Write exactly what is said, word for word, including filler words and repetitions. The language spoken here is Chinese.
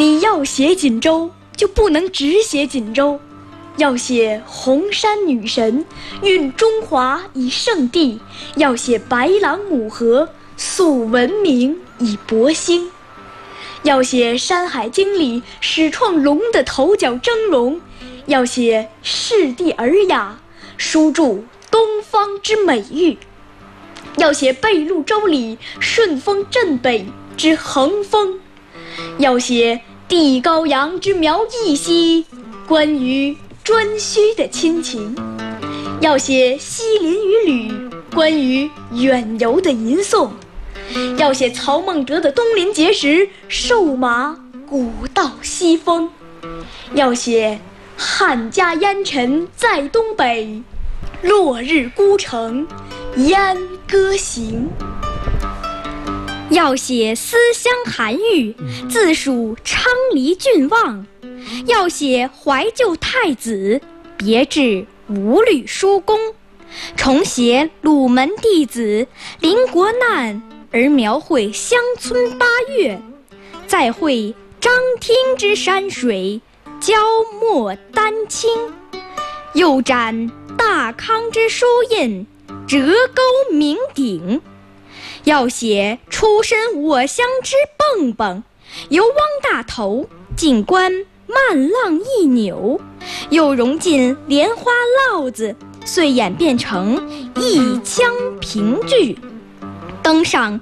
你要写锦州，就不能只写锦州，要写红山女神运中华以圣地，要写白狼母河塑文明以博兴，要写《山海经》里始创龙的头角峥嵘，要写世地尔雅书著东方之美誉，要写贝陆州里顺风镇北之横风，要写地高阳之苗裔兮关于颛顼的亲情，要写西林与吕关于远游的吟诵，要写曹孟德的东临碣石瘦马古道西风，要写汉家烟尘在东北，落日孤城燕歌行， 要写思乡韩愈自属昌黎郡望，要写怀旧太子别致五吕叔公，重写鲁门弟子临国难而描绘乡村八月，再绘张听之山水焦墨丹青，又展大康之书印折钩鸣鼎，要写出身我乡之蹦蹦，由汪大头进关慢浪一扭，又融进莲花烙子，遂演变成一腔评剧，登上